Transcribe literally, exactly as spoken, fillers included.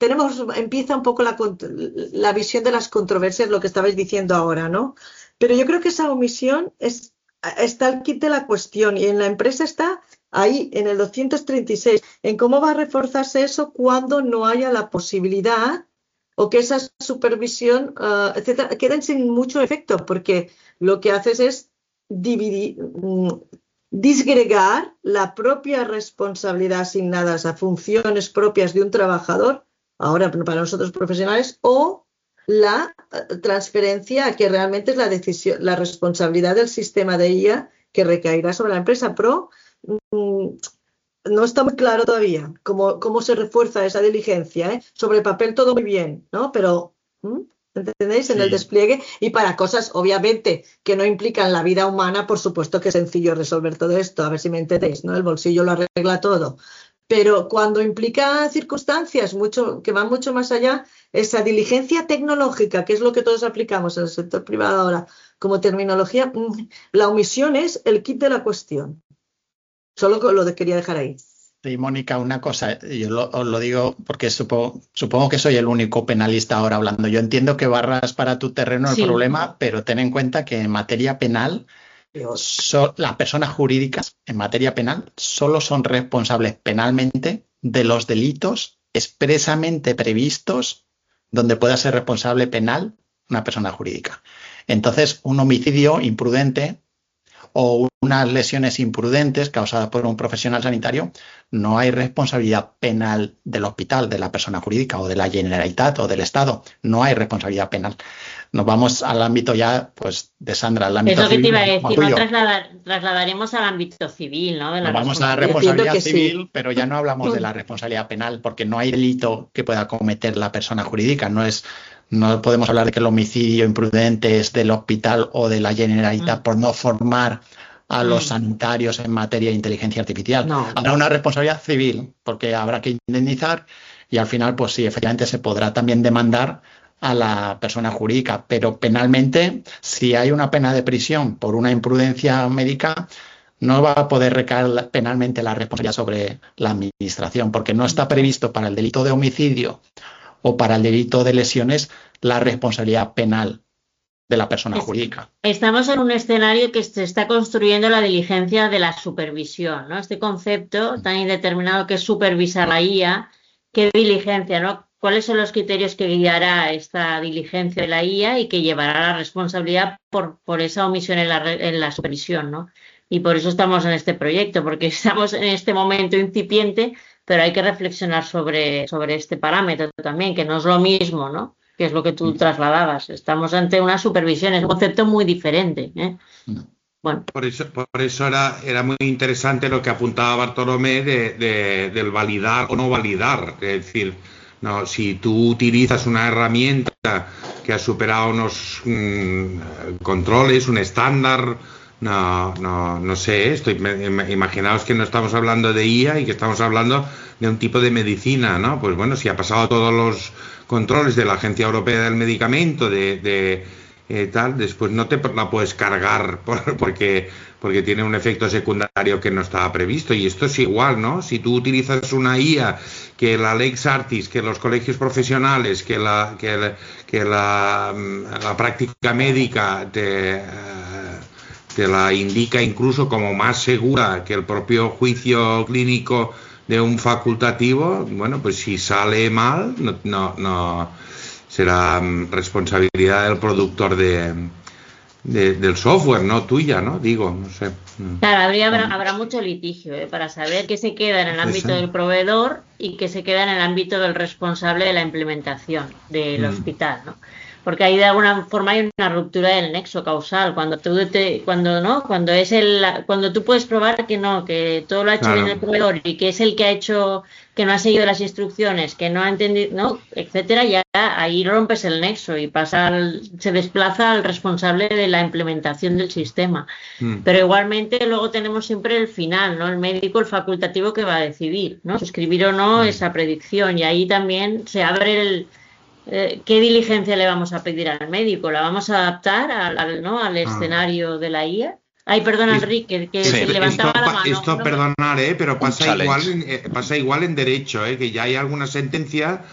tenemos, empieza un poco la, la visión de las controversias, lo que estabais diciendo ahora, ¿no? Pero yo creo que esa omisión es, está el kit de la cuestión y en la empresa está ahí, en el doscientos treinta y seis, en cómo va a reforzarse eso cuando no haya la posibilidad o que esa supervisión, uh, etcétera, queden sin mucho efecto, porque lo que haces es dividir, disgregar la propia responsabilidad asignada a funciones propias de un trabajador, ahora para nosotros profesionales, o la transferencia a que realmente es la decisión, la responsabilidad del sistema de I A que recaerá sobre la empresa. Pero mmm, no está muy claro todavía cómo, cómo se refuerza esa diligencia, ¿eh? Sobre el papel todo muy bien, ¿no? Pero, ¿mm? ¿entendéis? En sí. El despliegue y para cosas, obviamente, que no implican la vida humana, por supuesto que es sencillo resolver todo esto, a ver si me entendéis, ¿no? El bolsillo lo arregla todo. Pero cuando implica circunstancias mucho, que van mucho más allá, esa diligencia tecnológica, que es lo que todos aplicamos en el sector privado ahora como terminología, la omisión es el kit de la cuestión. Solo lo quería dejar ahí. Sí, Mónica, una cosa, yo lo, os lo digo porque supongo, supongo que soy el único penalista ahora hablando. Yo entiendo que barras para tu terreno el sí. problema, pero ten en cuenta que en materia penal, so, las personas jurídicas en materia penal solo son responsables penalmente de los delitos expresamente previstos donde pueda ser responsable penal una persona jurídica. Entonces, un homicidio imprudente o unas lesiones imprudentes causadas por un profesional sanitario, no hay responsabilidad penal del hospital, de la persona jurídica o de la Generalitat o del Estado. No hay responsabilidad penal. Nos vamos al ámbito ya, pues, de Sandra, al ámbito Eso que civil. te iba a decir, no trasladar, trasladaremos al ámbito civil, ¿no? De la Nos vamos a la responsabilidad civil, sí. Pero ya no hablamos de la responsabilidad penal, porque no hay delito que pueda cometer la persona jurídica. No es... No podemos hablar de que el homicidio imprudente es del hospital o de la Generalitat mm. por no formar a los mm. sanitarios en materia de inteligencia artificial. No. Habrá una responsabilidad civil, porque habrá que indemnizar y al final, pues sí, efectivamente se podrá también demandar a la persona jurídica, pero penalmente, si hay una pena de prisión por una imprudencia médica, no va a poder recaer penalmente la responsabilidad sobre la administración, porque no está previsto para el delito de homicidio o para el delito de lesiones la responsabilidad penal de la persona es, jurídica. Estamos en un escenario que se está construyendo la diligencia de la supervisión, ¿no? Este concepto tan indeterminado que es supervisar la I A, ¿qué diligencia, no? ¿Cuáles son los criterios que guiará esta diligencia de la I A y que llevará la responsabilidad por, por esa omisión en la, en la supervisión, ¿no? Y por eso estamos en este proyecto, porque estamos en este momento incipiente, pero hay que reflexionar sobre, sobre este parámetro también, que no es lo mismo, ¿no? Que es lo que tú trasladabas. Estamos ante una supervisión, es un concepto muy diferente, ¿eh? Bueno. Por eso, por eso era, era muy interesante lo que apuntaba Bartolomé de, de, del validar o no validar. Es decir, no, si tú utilizas una herramienta que ha superado unos mmm, controles, un estándar... No, no, no sé, estoy, imaginaos que no estamos hablando de I A y que estamos hablando de un tipo de medicina, ¿no? Pues bueno, si ha pasado todos los controles de la Agencia Europea del Medicamento, de, de eh, tal, después no te la puedes cargar por, porque, porque tiene un efecto secundario que no estaba previsto. Y esto es igual, ¿no? Si tú utilizas una I A, que la Lex Artis, que los colegios profesionales, que la, que la, que la, la práctica médica te... te la indica incluso como más segura que el propio juicio clínico de un facultativo, bueno, pues si sale mal, no, no, no será responsabilidad del productor de, de, del software, no tuya, ¿no? Digo, no sé. Claro, habría, habrá, habrá mucho litigio, ¿eh? Para saber qué se queda en el ámbito del proveedor y qué se queda en el ámbito del responsable de la implementación del mm. hospital, ¿no? Porque ahí de alguna forma hay una ruptura del nexo causal, cuando tú te, cuando no, cuando es el, cuando tú puedes probar que no, que todo lo ha hecho claro. bien el proveedor y que es el que ha hecho, que no ha seguido las instrucciones, que no ha entendido, no, etcétera, ya ahí rompes el nexo y pasa al, se desplaza al responsable de la implementación del sistema. Mm. Pero igualmente luego tenemos siempre el final, ¿no? El médico, el facultativo que va a decidir, ¿no? Suscribir o no mm. esa predicción, y ahí también se abre el Eh, ¿qué diligencia le vamos a pedir al médico? ¿La vamos a adaptar al, al, ¿no? al escenario de la I A? Ay, perdona, Enrique, que, sí. que levantaba esto, la mano. Esto, perdonar, eh, pero pasa igual, en, eh, pasa igual en derecho, eh, que ya hay alguna sentencia